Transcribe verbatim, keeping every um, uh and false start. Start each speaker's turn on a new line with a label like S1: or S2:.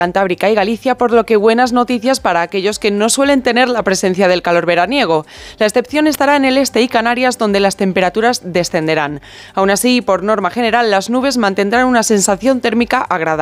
S1: Cantábrica y Galicia, por lo que buenas noticias para aquellos que no suelen tener la presencia del calor veraniego. La excepción estará en el este y Canarias, donde las temperaturas descenderán. Aún así, por norma general, las nubes mantendrán una sensación térmica agradable.